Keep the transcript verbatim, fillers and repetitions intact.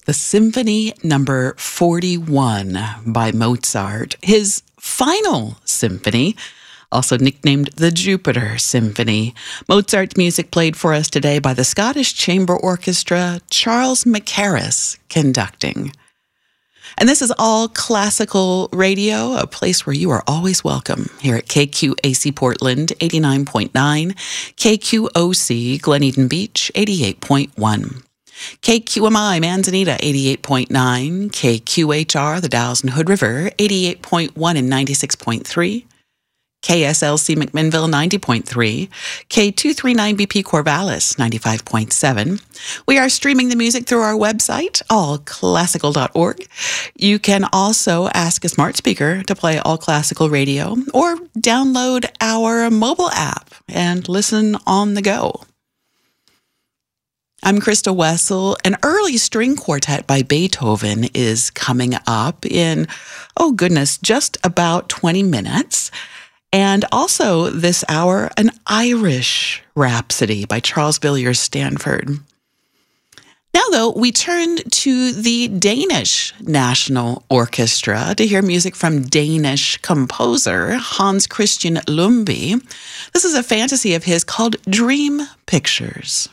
The Symphony Number forty-one by Mozart, his final symphony, also nicknamed the Jupiter Symphony. Mozart's music played for us today by the Scottish Chamber Orchestra, Charles Mackerras conducting. And this is All Classical Radio, a place where you are always welcome here at K Q A C Portland, eighty-nine point nine, K Q O C Glen Eden Beach, eighty-eight point one. K Q M I Manzanita, eighty-eight point nine, K Q H R, the Dalles and Hood River, eighty-eight point one and ninety-six point three, K S L C McMinnville, ninety point three, K two thirty-nine B P Corvallis, ninety-five point seven. We are streaming the music through our website, all classical dot org. You can also ask a smart speaker to play All Classical Radio or download our mobile app and listen on the go. I'm Krista Wessel. An early string quartet by Beethoven is coming up in, oh goodness, just about twenty minutes. And also this hour, an Irish Rhapsody by Charles Villiers Stanford. Now, though, we turn to the Danish National Orchestra to hear music from Danish composer Hans Christian Lumbye. This is a fantasy of his called Dream Pictures.